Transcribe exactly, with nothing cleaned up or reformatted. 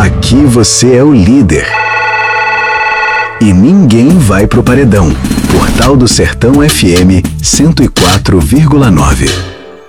Aqui você é o líder. E ninguém vai pro paredão. Portal do Sertão F M cento e quatro vírgula nove.